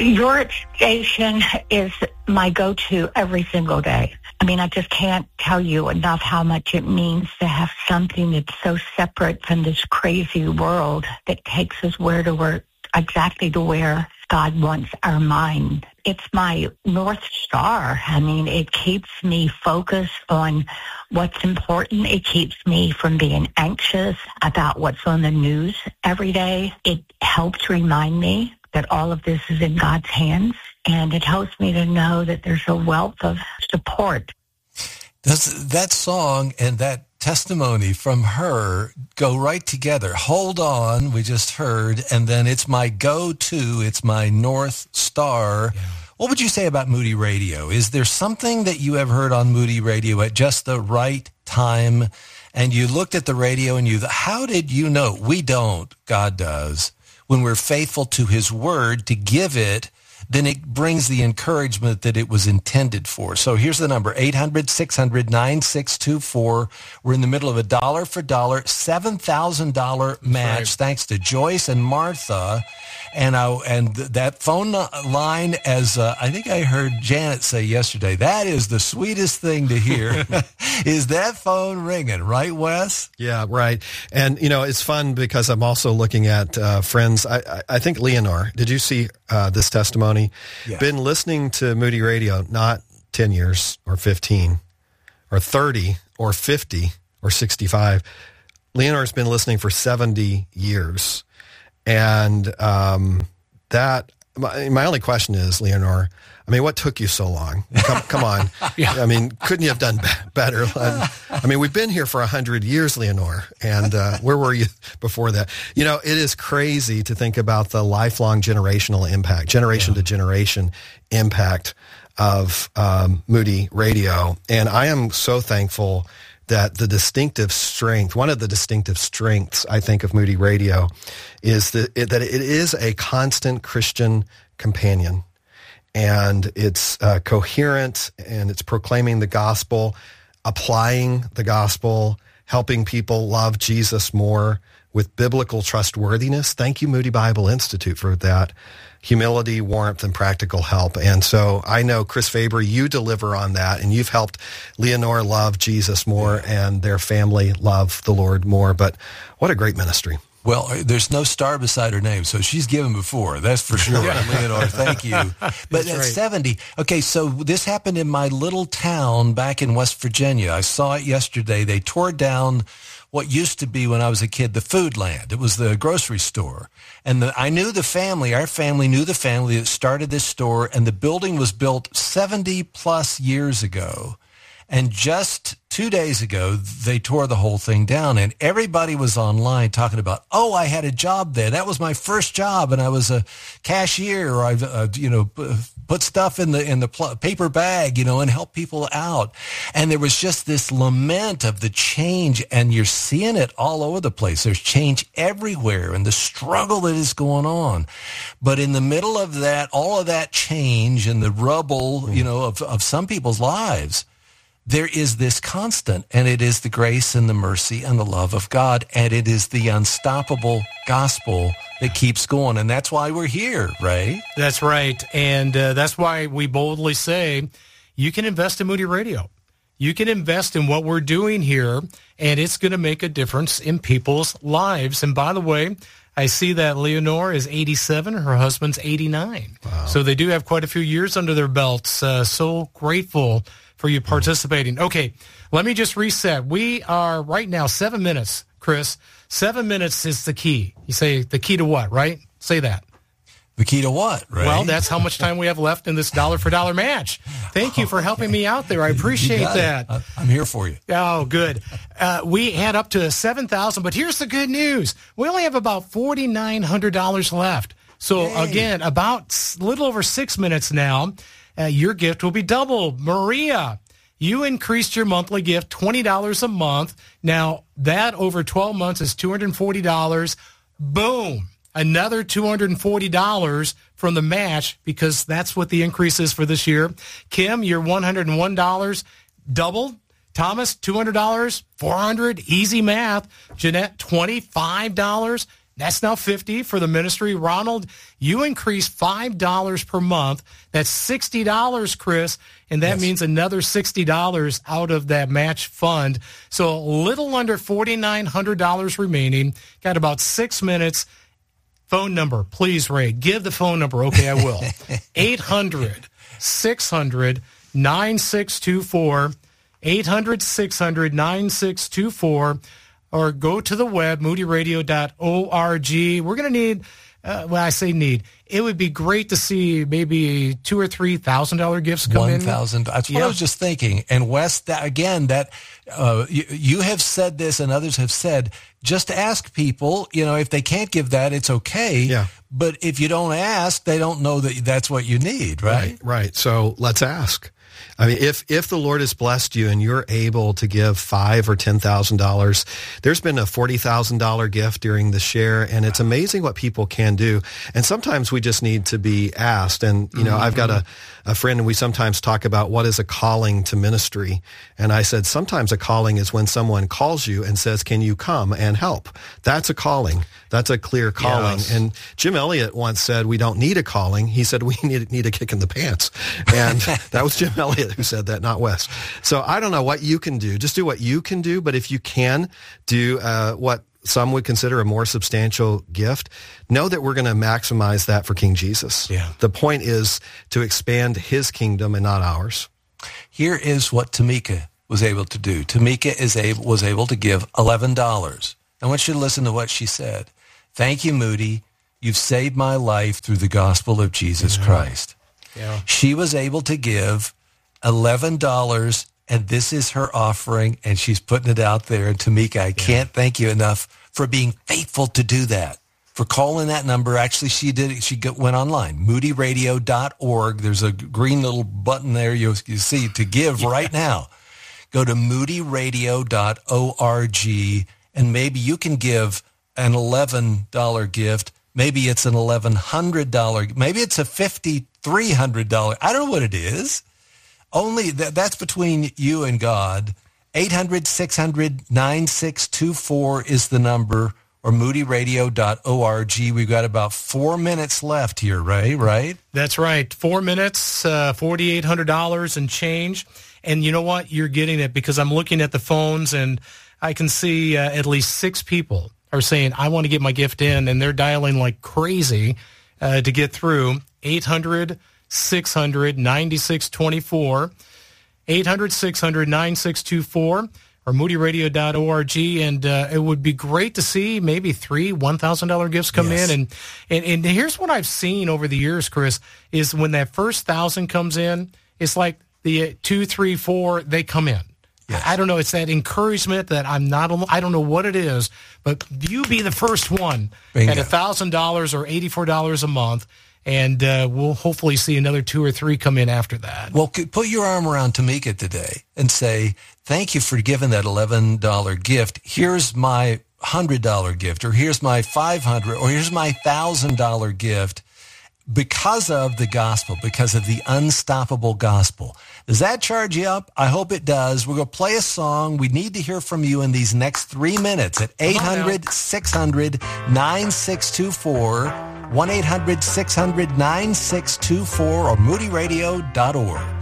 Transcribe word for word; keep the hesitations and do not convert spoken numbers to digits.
Your station is my go-to every single day. I mean, I just can't tell you enough how much it means to have something that's so separate from this crazy world that takes us where to where, exactly to where God wants our mind. It's my North Star. I mean, it keeps me focused on what's important. It keeps me from being anxious about what's on the news every day. It helps remind me that all of this is in God's hands, and it helps me to know that there's a wealth of support. Does that song and that testimony from her go right together? Hold on, we just heard, and then it's my go-to, it's my North Star. Yeah. What would you say about Moody Radio? Is there something that you have heard on Moody Radio at just the right time, and you looked at the radio and you, how did you know? We don't, God does. When we're faithful to his word to give it, then it brings the encouragement that it was intended for. So here's the number, eight hundred, six hundred, nine six two four. We're in the middle of a dollar for dollar, seven thousand dollars match, right, thanks to Joyce and Martha. And I, and that phone line, as uh, I think I heard Janet say yesterday, that is the sweetest thing to hear, is that phone ringing, right, Wes? Yeah, right. And, you know, it's fun because I'm also looking at uh, friends. I, I, I think Leonore, did you see uh, this testimony? Yeah. Been listening to Moody Radio, not ten years or fifteen or thirty or fifty or sixty-five. Leonore's been listening for seventy years. And um, that, my, my only question is, Leonore, I mean, what took you so long? Come, come on. Yeah. I mean, couldn't you have done be- better? I mean, we've been here for one hundred years, Leonore, and uh, where were you before that? You know, it is crazy to think about the lifelong generational impact, generation yeah. to generation impact of um, Moody Radio. And I am so thankful that the distinctive strength, one of the distinctive strengths, I think, of Moody Radio is that it, that it is a constant Christian companion. And it's uh, coherent, and it's proclaiming the gospel, applying the gospel, helping people love Jesus more with biblical trustworthiness. Thank you, Moody Bible Institute, for that. Humility, warmth, and practical help. And so I know, Chris Faber, you deliver on that, and you've helped Leonore love Jesus more and their family love the Lord more. But what a great ministry. Well, there's no star beside her name, so she's given before. That's for sure. Yeah. Leonore, thank you. But at right. seventy, okay, so this happened in my little town back in West Virginia. I saw it yesterday. They tore down what used to be, when I was a kid, the Food Land. It was the grocery store. And the, I knew the family, our family knew the family that started this store, and the building was built seventy plus years ago. And just two days ago, they tore the whole thing down, and everybody was online talking about, oh, I had a job there. That was my first job, and I was a cashier, or I, uh, you know, put stuff in the in the pl- paper bag, you know, and help people out. And there was just this lament of the change, and you're seeing it all over the place. There's change everywhere, and the struggle that is going on. But in the middle of that, all of that change and the rubble, you know, of, of some people's lives, there is this constant, and it is the grace and the mercy and the love of God, and it is the unstoppable gospel that keeps going, and that's why we're here, Ray. That's right, and uh, that's why we boldly say you can invest in Moody Radio. You can invest in what we're doing here, and it's going to make a difference in people's lives. And by the way, I see that Leonore is eighty-seven, her husband's eighty-nine. Wow. So they do have quite a few years under their belts. Uh, so grateful for you participating. Okay, let me just reset. We are right now seven minutes, Chris. Seven minutes is the key. You say the key to what, right? Say that. The key to what, right? Well, that's how much time we have left in this dollar-for-dollar match. Thank you for helping me out there. I appreciate that. It. I'm here for you. Oh, good. Uh, we had up to seven thousand dollars, but here's the good news. We only have about four thousand nine hundred dollars left. So, Yay. Again, about a little over six minutes now. Uh, your gift will be doubled. Maria, you increased your monthly gift twenty dollars a month. Now, that over twelve months is two hundred forty dollars. Boom. Another two hundred forty dollars from the match, because that's what the increase is for this year. Kim, you're one hundred one dollars. Doubled. Thomas, two hundred dollars. four hundred dollars. Easy math. Jeanette, twenty-five dollars. That's now fifty dollars for the ministry. Ronald, you increase five dollars per month. That's sixty dollars, Chris, and that yes. means another sixty dollars out of that match fund. So a little under four thousand nine hundred dollars remaining. Got about six minutes. Phone number, please, Ray. Give the phone number. Okay, I will. eight hundred, six hundred, nine six two four. eight hundred, six hundred, nine six two four. Or go to the web, moody radio dot org. We're going to need, uh, well, I say need. It would be great to see maybe two or three thousand dollar gifts come in. One thousand. That's what yeah. I was just thinking. And Wes, that, again, that uh, you, you have said this, and others have said. Just ask people. You know, if they can't give that, it's okay. Yeah. But if you don't ask, they don't know that that's what you need, right? Right. Right. So let's ask. I mean, if, if the Lord has blessed you and you're able to give five or ten thousand dollars, there's been a forty thousand dollar gift during the share, and it's amazing what people can do. And sometimes we just need to be asked. And you know, mm-hmm. I've got a, a friend, and we sometimes talk about what is a calling to ministry. And I said sometimes a calling is when someone calls you and says, "Can you come and help?" That's a calling. That's a clear calling. Yes. And Jim Elliott once said, "We don't need a calling." He said, "We need need a kick in the pants." And that was Jim Elliott who said that, not Wes. So I don't know what you can do. Just do what you can do. But if you can do uh, what some would consider a more substantial gift, know that we're going to maximize that for King Jesus. Yeah. The point is to expand his kingdom and not ours. Here is what Tamika was able to do. Tamika is able, was able to give eleven dollars. I want you to listen to what she said. "Thank you, Moody. You've saved my life through the gospel of Jesus yeah. Christ." Yeah. She was able to give eleven dollars, and this is her offering, and she's putting it out there. And Tamika, I yeah. can't thank you enough for being faithful to do that, for calling that number. Actually, she did. She went online, moody radio dot org. There's a green little button there you, you see to give yeah. right now. Go to moody radio dot org, and maybe you can give an eleven dollars gift. Maybe it's an eleven hundred dollars. Maybe it's a fifty-three hundred dollars. I don't know what it is. Only that, that's between you and God. eight hundred, six hundred, nine six two four is the number, or moody radio dot org. We've got about four minutes left here, Ray, right? That's right. Four minutes, uh, four thousand eight hundred dollars and change. And you know what? You're getting it because I'm looking at the phones, and I can see uh, at least six people are saying, "I want to get my gift in," and they're dialing like crazy uh, to get through. eight hundred, six hundred, nine six two four, eight hundred, six hundred, nine six two four, or moody radio dot org. And uh, it would be great to see maybe three one thousand dollars gifts come yes. in. And, and and here's what I've seen over the years, Chris, is when that first thousand comes in, it's like the uh, two, three, four, they come in. Yes. I don't know. It's that encouragement that I'm not alone. I don't know what it is, but you be the first one Bingo. At one thousand dollars or eighty-four dollars a month. And uh, we'll hopefully see another two or three come in after that. Well, put your arm around Tamika today and say, "Thank you for giving that eleven dollars gift. Here's my one hundred dollars gift, or here's my five hundred dollars, or here's my one thousand dollars gift because of the gospel, because of the unstoppable gospel." Does that charge you up? I hope it does. We're going to play a song. We need to hear from you in these next three minutes at eight hundred, six hundred, nine six two four, one eight hundred, six hundred, nine six two four, or moody radio dot org.